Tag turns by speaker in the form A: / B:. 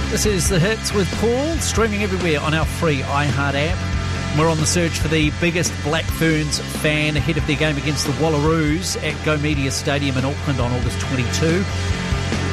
A: This is The Hits with Paul, streaming everywhere on our free iHeart app. We're on the search for the biggest Black Ferns fan ahead of their game against the Wallaroos at Go Media Stadium in Auckland on August 22.